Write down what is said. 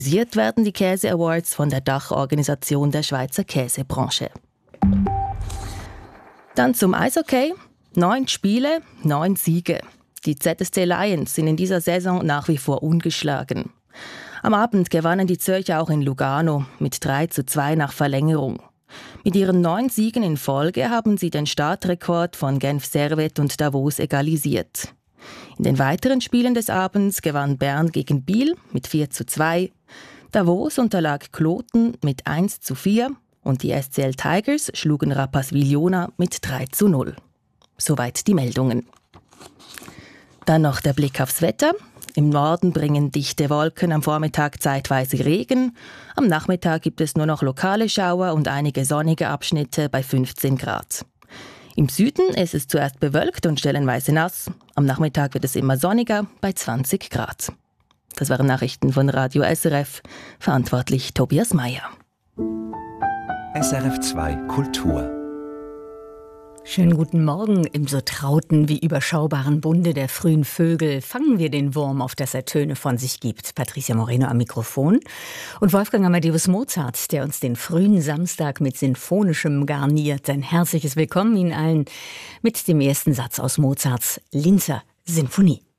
Organisiert werden die Käse Awards von der Dachorganisation der Schweizer Käsebranche. Dann zum Eishockey. 9 Spiele, 9 Siege. Die ZSC Lions sind in dieser Saison nach wie vor ungeschlagen. Am Abend gewannen die Zürcher auch in Lugano mit 3:2 nach Verlängerung. Mit ihren 9 Siegen in Folge haben sie den Startrekord von Genf Servette und Davos egalisiert. In den weiteren Spielen des Abends gewann Bern gegen Biel mit 4:2. Davos unterlag Kloten mit 1:4 und die SCL Tigers schlugen Rapperswil-Jona mit 3:0. Soweit die Meldungen. Dann noch der Blick aufs Wetter. Im Norden bringen dichte Wolken am Vormittag zeitweise Regen. Am Nachmittag gibt es nur noch lokale Schauer und einige sonnige Abschnitte bei 15 Grad. Im Süden ist es zuerst bewölkt und stellenweise nass. Am Nachmittag wird es immer sonniger bei 20 Grad. Das waren Nachrichten von Radio SRF. Verantwortlich Tobias Meyer. SRF 2 Kultur. Schönen guten Morgen. Im so trauten wie überschaubaren Bunde der frühen Vögel fangen wir den Wurm, auf das er Töne von sich gibt. Patricia Moreno am Mikrofon und Wolfgang Amadeus Mozart, der uns den frühen Samstag mit Sinfonischem garniert. Ein herzliches Willkommen Ihnen allen mit dem ersten Satz aus Mozarts Linzer Sinfonie.